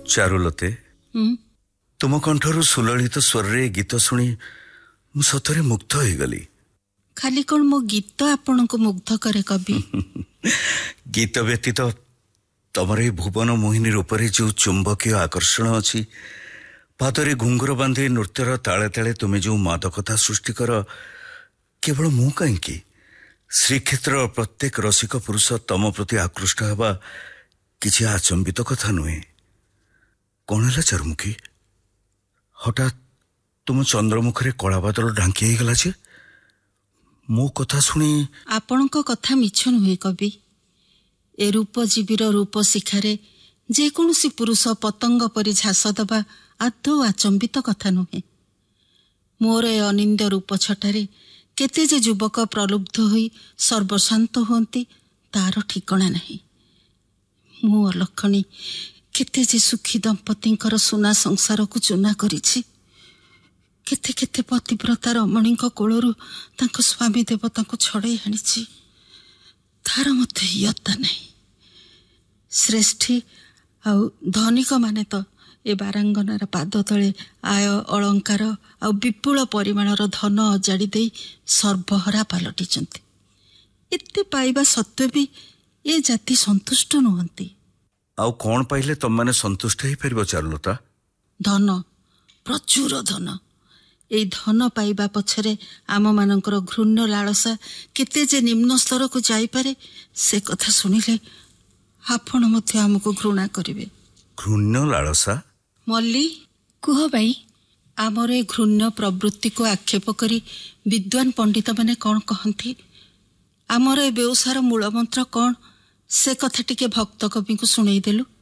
ଚାରୁଲତେ, ତୁମ କଣ୍ଠରୁ ସୁଲଳିତ ସ୍ୱରରେ ଗୀତ ଶୁଣି ମୁଁ ସତରେ ମୁଗ୍ଧ ହୋଇଗଲି। ଖାଲି କଣ ମୋ ଗୀତ ଆପଣଙ୍କୁ ମୁଗ୍ଧ କରେ କବି? ଗୀତ ବ୍ୟତୀତ ତମର ଏହି ଭୁବନ ମୋହିନୀ ରୂପରେ ଯେଉଁ ଚୁମ୍ବକୀୟ ଆକର୍ଷଣ ଅଛି, ପାଦରେ ଘୁଙ୍ଗୁର ବାନ୍ଧି ନୃତ୍ୟର ତାଳେ ତାଳେ ତୁମେ ଯେଉଁ ମାଦକତା ସୃଷ୍ଟି କର, କେବଳ ମୁଁ କାହିଁକି, ଶ୍ରୀକ୍ଷେତ୍ରର ପ୍ରତ୍ୟେକ ରସିକ ପୁରୁଷ ତମ ପ୍ରତି ଆକୃଷ୍ଟ ହେବା କିଛି ଆଚମ୍ବିତ କଥା ନୁହେଁ। କଣ ହେଲା ଚାରୁମୁଖୀ? ହଠାତ୍ ତୁମ ଚନ୍ଦ୍ରମୁଖରେ କଳାବାଦଲ ଢାଙ୍କି ହେଇଗଲା ଯେ? ମୋ କଥା ଶୁଣି ଆପଣଙ୍କ କଥା ମିଛ ନୁହେଁ କବି। ଏ ରୂପଜୀବୀର ରୂପ ଶିଖାରେ ଯେକୌଣସି ପୁରୁଷ ପତଙ୍ଗ ପରି ଝାସ ଦେବା ଆଦୌ ଆଚମ୍ବିତ କଥା ନୁହେଁ। ମୋର ଏ ଅନିନ୍ଦ୍ୟ ରୂପ ଛଟାରେ କେତେ ଯେ ଯୁବକ ପ୍ରଲୁବ୍ଧ ହୋଇ ସର୍ବଶାନ୍ତ ହୁଅନ୍ତି ତାର ଠିକଣା ନାହିଁ। ମୁଁ ଅଲକ୍ଷଣୀ କେତେ ଯେ ସୁଖୀ ଦମ୍ପତିଙ୍କର ସୁନା ସଂସାରକୁ ଚୂନା କରିଛି। କେତେ କେତେ ପତିବ୍ରତା ରମଣୀଙ୍କ କୋଳରୁ ତାଙ୍କ ସ୍ୱାମୀ ଦେବତାଙ୍କୁ ଛଡ଼େଇ ଆଣିଛି। ତାର ମୋତେ ଇୟତ୍ତା ନାହିଁ। ଶ୍ରେଷ୍ଠୀ ଆଉ ଧନିକମାନେ ତ ଏ ବାରାଙ୍ଗନାର ପାଦ ତଳେ ଆୟ ଅଳଙ୍କାର ଆଉ ବିପୁଳ ପରିମାଣର ଧନ ଅଜାଡ଼ି ଦେଇ ସର୍ବହରା ପାଲଟିଛନ୍ତି। ଏତେ ପାଇବା ସତ୍ତ୍ୱେ ବି ଏ ଜାତି ସନ୍ତୁଷ୍ଟ ନୁହନ୍ତି। ଆଉ କଣ ପାଇଲେ ତମମାନେ ସନ୍ତୁଷ୍ଟ ହେଇପାରିବ ଚାରୁଲତା? ଧନ, ପ୍ରଚୁର ଧନ। ଏଇ ଧନ ପାଇବା ପଛରେ ଆମମାନଙ୍କର ଘୃଣ୍ୟ ଲାଳସା କେତେ ଯେ ନିମ୍ନ ସ୍ତରକୁ ଯାଇପାରେ, ସେ କଥା ଶୁଣିଲେ ଆପଣ ମଧ୍ୟ ଆମକୁ ଘୃଣା କରିବେ। ଘୃଣ୍ୟ ଲାଳସା? ମଲ୍ଲି, କୁହ ଭାଇ। ଆମର ଏ ଘୃଣ୍ୟ ପ୍ରବୃତ୍ତିକୁ ଆକ୍ଷେପ କରି ବିଦ୍ୱାନ ପଣ୍ଡିତମାନେ କ'ଣ କହନ୍ତି? ଆମର ଏ ବେଉସାର ମୂଳମନ୍ତ୍ର କ'ଣ, ସେ କଥା ଟିକେ ଭକ୍ତ କବିଙ୍କୁ ଶୁଣେଇ ଦେଲୁ।